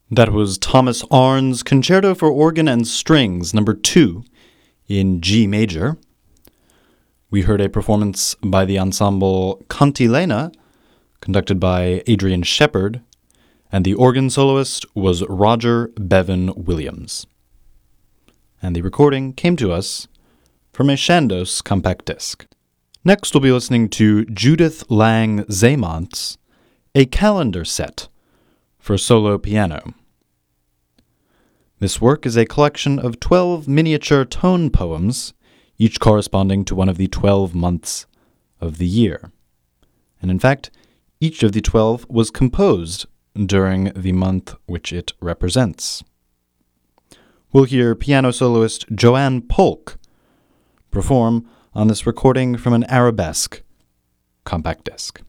That was Thomas Arne's Concerto for Organ and Strings, number 2, in G major. We heard a performance by the ensemble Cantilena, conducted by Adrian Shepard, and the organ soloist was Roger Bevan Williams. And the recording came to us from a Chandos compact disc. Next we'll be listening to Judith Lang Zamont's A Calendar Set for solo piano. This work is a collection of 12 miniature tone poems, each corresponding to one of the 12 months of the year. And in fact, each of the 12 was composed during the month which it represents. We'll hear piano soloist Joanne Polk perform on this recording from an Arabesque compact disc.